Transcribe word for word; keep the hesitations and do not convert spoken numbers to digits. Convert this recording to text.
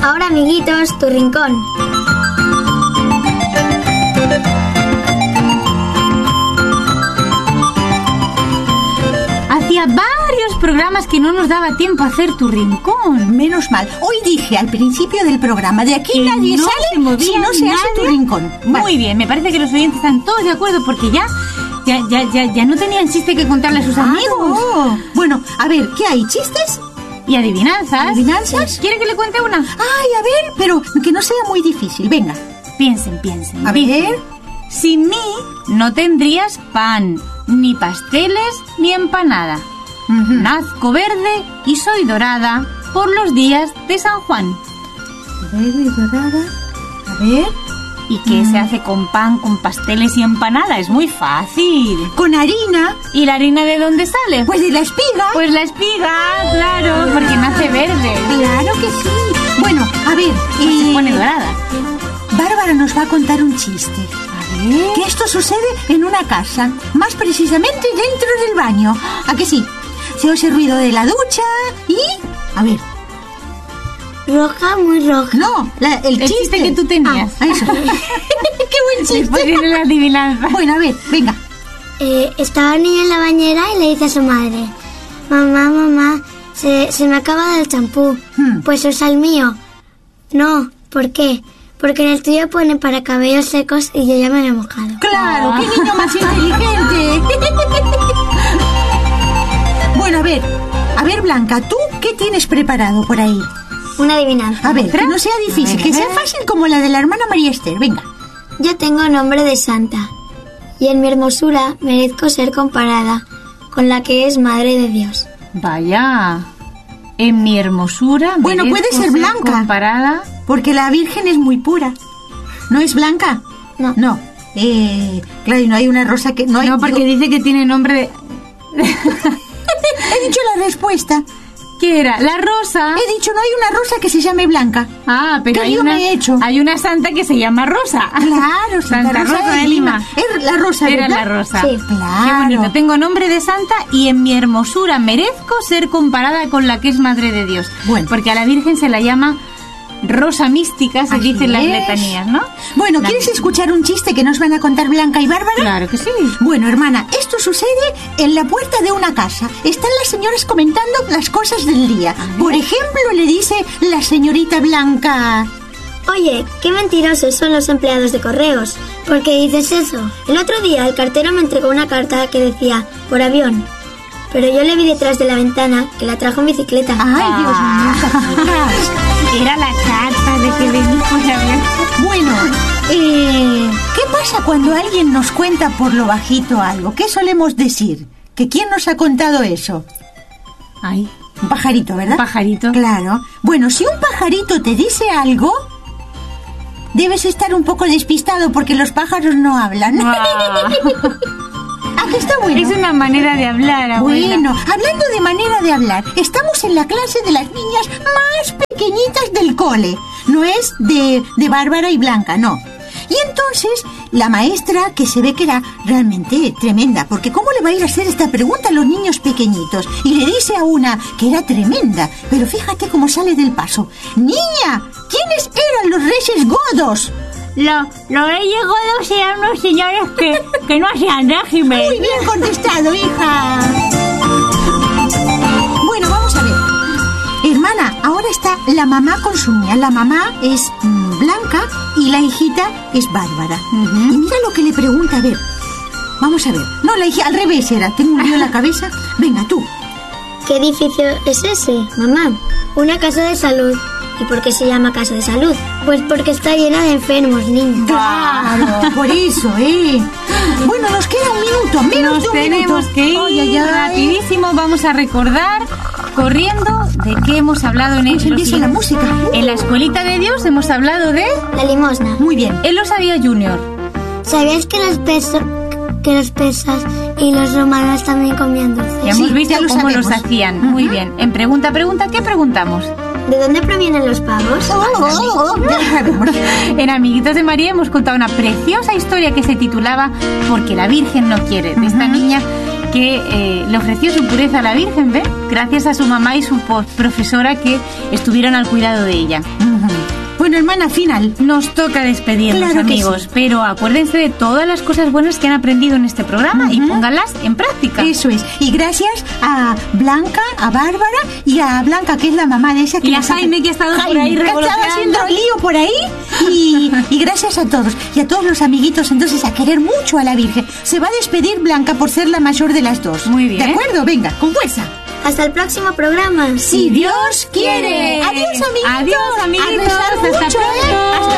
Ahora, amiguitos, tu rincón. Hacía varios programas que no nos daba tiempo a hacer tu rincón. Menos mal. Hoy dije al principio del programa, de aquí Que nadie no sale se si no se movía hace tu nadie. rincón. Muy Vale. bien, me parece que los oyentes están todos de acuerdo porque ya, ya, ya, ya, ya no tenían chiste que contarle a sus Claro. amigos. Bueno, a ver, ¿qué hay? ¿Chistes? Y adivinanzas. ¿Adivinanzas? ¿Quiere que le cuente una? Ay, a ver, pero que no sea muy difícil. Venga. Piensen, piensen. A Dice, ver. sin mí no tendrías pan, ni pasteles, ni empanada. Ujú. Nazco verde y soy dorada por los días de San Juan. Verde y dorada. A ver. ¿Y qué se hace con pan, con pasteles y empanada? Es muy fácil. Con harina. ¿Y la harina de dónde sale? Pues de la espiga. Pues la espiga, claro, porque nace verde. Claro que sí. Bueno, a ver. Pues eh, se pone dorada. Bárbara nos va a contar un chiste. A ver. Que esto sucede en una casa, más precisamente dentro del baño. ¿A que sí? Se oye ruido de la ducha y... A ver. Roja, muy roja. No, la- el, El chiste que tú tenías. Ah, eso. Qué buen chiste. Después viene la adivinanza. Bueno, a ver, venga. Eh, estaba el niño en la bañera y le dice a su madre: Mamá, mamá, se, se me acaba el champú. Hmm. Pues usa el mío. No, ¿por qué? Porque en el tuyo pone para cabellos secos y yo ya me lo he mojado. Claro, Ah. qué niño más inteligente. Bueno, a ver, a ver, Blanca, ¿tú qué tienes preparado por ahí? Una adivinanza. A ver, que no sea difícil, que sea fácil como la de la hermana María Esther. Venga. Yo tengo nombre de santa y en mi hermosura merezco ser comparada con la que es Madre de Dios. Vaya. En mi hermosura. Bueno, merezco puede ser blanca. Comparada. Porque la Virgen es muy pura. ¿No es blanca? No. No. Eh, claro, y no hay una rosa que... No, hay, No, porque digo, dice que tiene nombre de... he dicho la respuesta. ¿Qué era? La rosa. He dicho, no hay una rosa que se llame Blanca. Ah, pero ¿Qué hay lío una, me he hecho? hay una santa que se llama Rosa. Claro, Santa, Rosa, de Lima. Es la rosa, Era ¿verdad? la rosa. Sí. Claro. Qué bonito. Tengo nombre de santa y en mi hermosura merezco ser comparada con la que es Madre de Dios. Bueno. Porque a la Virgen se la llama Rosa Mística, se Así dice en las es. letanías, ¿no? Bueno, La- ¿quieres escuchar un chiste que nos van a contar Blanca y Bárbara? Claro que sí. Bueno, hermana, esto sucede en la puerta de una casa. Están las señoras comentando las cosas del día. Por ejemplo, le dice la señorita Blanca... Oye, qué mentirosos son los empleados de correos. ¿Por qué dices eso? El otro día el cartero me entregó una carta que decía por avión. Pero yo le vi detrás de la ventana que la trajo en bicicleta. ¡Ay, Dios mío! Zapatas. Era la carta de que venís por avión. Bueno, eh, ¿qué pasa cuando alguien nos cuenta por lo bajito algo? ¿Qué solemos decir? ¿Que quién nos ha contado eso? Ay, Un pajarito, ¿verdad? un pajarito. Claro. Bueno, si un pajarito te dice algo, debes estar un poco despistado porque los pájaros no hablan. Ah. ¿A que está bueno? Es una manera de hablar, abuela. Bueno, hablando de manera de hablar, estamos en la clase de las niñas más pequeñitas del cole. No es de, de Bárbara y Blanca, no. Y entonces la maestra, que se ve que era realmente tremenda, porque ¿cómo le va a ir a hacer esta pregunta a los niños pequeñitos? Y le dice a una que era tremenda, pero fíjate cómo sale del paso. Niña, ¿quiénes eran los reyes godos? Lo, los reyes godos eran unos señores que, que no hacían régimen. Muy bien contestado, hija. Bueno, vamos a ver. Hermana, ahora está la mamá con su niña. La mamá es mm, Blanca y la hijita es Bárbara. Ujú. Y mira lo que le pregunta, a ver. Vamos a ver. No, la hija, al revés era. Tengo un lío en la cabeza. Venga, tú. ¿Qué edificio es ese, mamá? Una casa de salud. ¿Y por qué se llama casa de salud? Pues porque está llena de enfermos, niños. Claro, por eso, ¿eh? Bueno, nos queda un minuto, menos Nos de un tenemos minuto. que ir Ay, ay, ay. rapidísimo. Vamos a recordar, corriendo, de qué hemos hablado en Pues el empieza la música. En la escuelita de Dios hemos hablado de... La limosna. Muy bien. Él lo sabía, Junior. ¿Sabías que los pesos, que los persas y los romanos también comían dulces? Ya Sí, hemos visto ya lo cómo sabemos. los hacían. Muy bien. En pregunta, pregunta, ¿qué preguntamos? ¿De dónde provienen los pavos? Oh, oh, oh, ya lo sabemos. En Amiguitos de María hemos contado una preciosa historia que se titulaba Porque la Virgen no quiere, de esta niña que eh, le ofreció su pureza a la Virgen, ¿ves? Gracias a su mamá y su profesora que estuvieron al cuidado de ella. Uh-huh. Bueno, hermana, final. Nos toca despedirnos, Claro que amigos, sí. pero acuérdense de todas las cosas buenas que han aprendido en este programa, uh-huh, y pónganlas en práctica. Eso es. Y gracias a Blanca, a Bárbara y a Blanca, que es la mamá de esa que Y a nos ha- Jaime, que ha estado por ahí Jaime, que ha estado revoloteando. haciendo lío por ahí. Y, y gracias a todos. Y a todos los amiguitos, entonces, a querer mucho a la Virgen. Se va a despedir Blanca por ser la mayor de las dos. Muy bien. ¿De acuerdo? Venga, con fuerza. Hasta el próximo programa. Si Dios quiere. Adiós, amiguitos. Adiós, amiguitos. A rezar Hasta mucho, ¿eh? pronto. Hasta